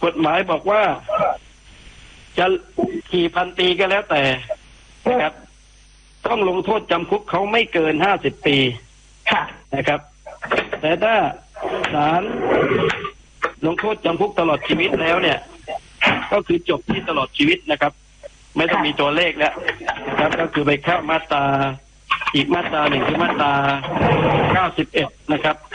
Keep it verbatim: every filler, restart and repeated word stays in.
กฎหมายบอกว่าจะกี่พันปีก็แล้วแต่นะครับต้องลงโทษจำคุกเขาไม่เกินห้าสิบปีนะครับแต่ถ้าศาลลงโทษจำคุกตลอดชีวิตแล้วเนี่ยก็คือจบที่ตลอดชีวิตนะครับไม่ต้องมีตัวเลขแล้วนะครับก็คือไปเข้ามาตราอีกมาตราหนึ่งคือมาตราเก้าสิบเอ็ดนะครับ